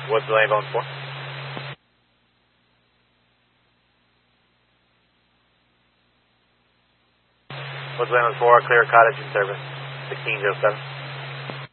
What's the lane going for? What's the lane for? Clear cottage in service. 1607.